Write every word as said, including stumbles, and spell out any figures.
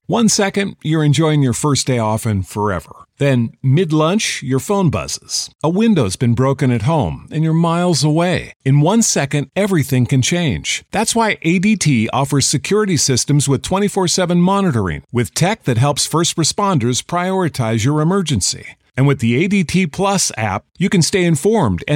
One second, you're enjoying your first day off and forever. Then, mid-lunch, your phone buzzes. A window's been broken at home, and you're miles away. In one second, everything can change. That's why A D T offers security systems with twenty-four seven monitoring, with tech that helps first responders prioritize your emergency. And with the A D T Plus app, you can stay informed and